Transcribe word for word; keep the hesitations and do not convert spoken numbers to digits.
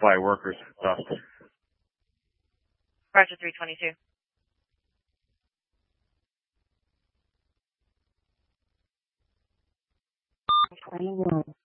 supply workers and stuff. Roger, three twenty-two. twenty-one.